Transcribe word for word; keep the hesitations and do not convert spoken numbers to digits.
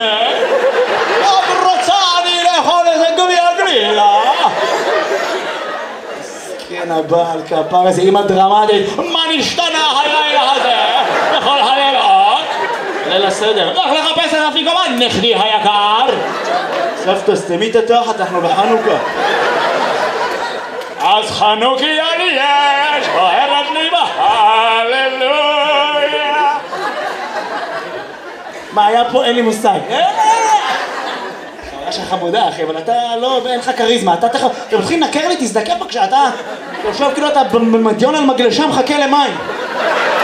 עוד רוצה אני לאכול איזה גביע גלילה. מסכן הבעל כפר, איזה אימא דרמטית. מה נשתנה הלילה הזה בכל הלילות? ליל הסדר, לך לחפש את אפיקומן נכדי היקר. סבתא סתמי את התחת, אנחנו בחנוכה. אז חנוכיה לי יש, אוהבת לי בהללויה. מה היה פה? אין לי מושג. חוויה שלך חמודה אחי, אבל אתה לא, אין לך כריזמה. אתה תכף, אתם הולכים לנקר לי, תזדקף בבקשה, אתה יושב כאילו אתה במדיון על מגלשה מחכה למים.